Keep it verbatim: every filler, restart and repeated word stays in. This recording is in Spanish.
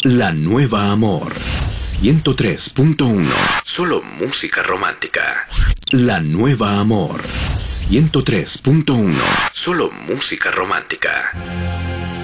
La Nueva Amor ciento tres punto uno. Solo música romántica. La Nueva Amor ciento tres punto uno. Solo música romántica.